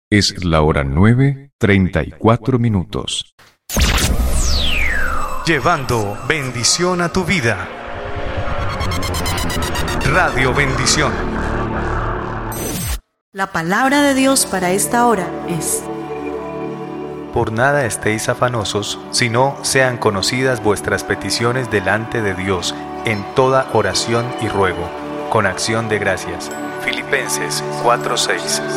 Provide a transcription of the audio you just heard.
Es la hora 9:34. Llevando bendición a tu vida. Radio Bendición. La palabra de Dios para esta hora es: Por nada estéis afanosos, sino sean conocidas vuestras peticiones delante de Dios en toda oración y ruego, con acción de gracias. Filipenses 4:6.